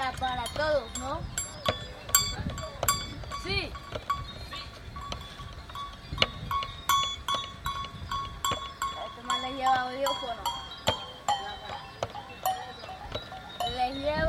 para todos, ¿no? Sí. Este man les lleva audífono. Les lleva